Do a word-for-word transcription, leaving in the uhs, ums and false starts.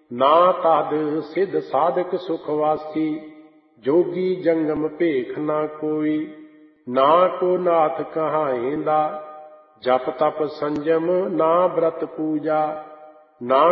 ਨਾ ਤਦ ਸਿਧ ਸਾਧਕ ਸੁਖਵਾਸੀ, ਜੋਗੀ ਜੰਗਮ ਭੇਖ ਨਾ ਕੋਈ। ਨਾ ਕੋ ਨਾਥ ਕਹਾਏਂਦਾ, ਜਪ ਤਪ ਸੰਜਮ ਨਾ ਬ੍ਰਤ ਪੂਜਾ। ਨਾ